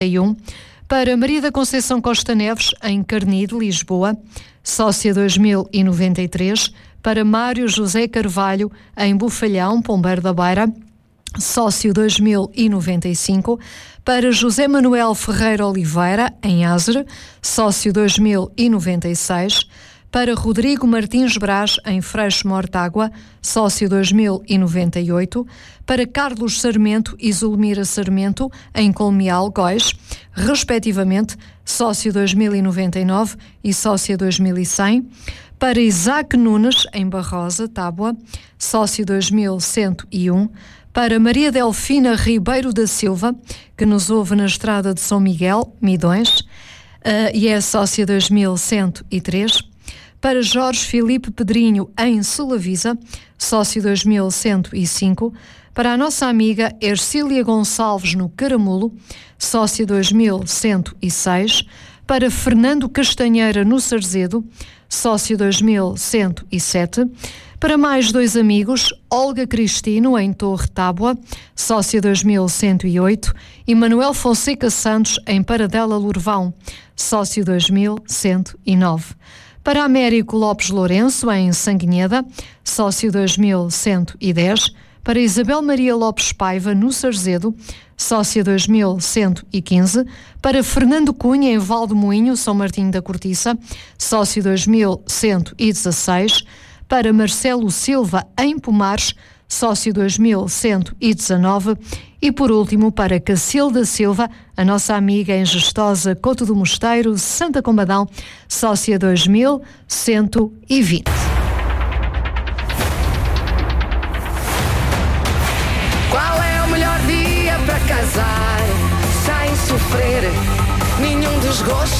Para Maria da Conceição Costa Neves, em Carnide, Lisboa, sócia 2093. Para Mário José Carvalho, em Bufalhão, Pombeiro da Beira, sócio 2095. Para José Manuel Ferreira Oliveira, em Ázer, sócio 2096. Para Rodrigo Martins Brás, em Freixo Mortágua, sócio 2098. Para Carlos Sarmento e Zulmira Sarmento, em Colmeal, Góis, respectivamente, sócio 2099 e sócia 2100. Para Isaac Nunes, em Barrosa, Tábua, sócio 2101. Para Maria Delfina Ribeiro da Silva, que nos ouve na estrada de São Miguel, Midões, e é sócia 2103. Para Jorge Filipe Pedrinho, em Solavisa, sócio 2105. Para a nossa amiga Ercília Gonçalves, no Caramulo, sócia 2106. Para Fernando Castanheira, no Sarzedo, sócio 2107. Para mais dois amigos, Olga Cristino, em Torre Tábua, sócia 2108, e Manuel Fonseca Santos, em Paradela Lourvão, sócio 2109. Para Américo Lopes Lourenço, em Sanguinheda, sócio 2110. Para Isabel Maria Lopes Paiva, no Sarzedo, sócia 2115. Para Fernando Cunha, em Valdemoinho, São Martinho da Cortiça, sócio 2116. Para Marcelo Silva, em Pomares, sócio 2119. E por último, para Cacilda Silva, a nossa amiga em Gestosa, Couto do Mosteiro, Santa Combadão, sócia 2120. Qual é o melhor dia para casar sem sofrer nenhum desgosto?